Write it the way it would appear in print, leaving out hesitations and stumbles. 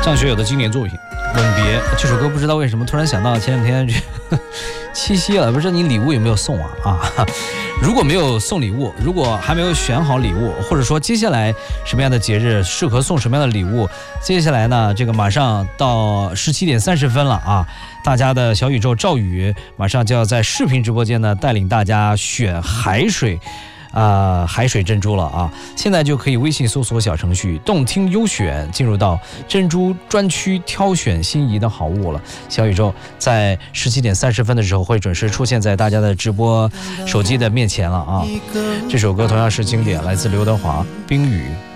张学友的经典作品《吻别》这首歌，不知道为什么突然想到前两天七夕了，不知道你礼物有没有送啊？如果没有送礼物，如果还没有选好礼物，或者说接下来什么样的节日适合送什么样的礼物，接下来呢，这个马上到17点30分了啊！大家的小宇宙赵宇马上就要在视频直播间呢带领大家选海水珍珠了啊！现在就可以微信搜索小程序动听优选，进入到珍珠专区挑选心仪的好物了。小宇宙在17点30分的时候会准时出现在大家的直播手机的面前了啊！这首歌同样是经典，来自刘德华《冰雨》。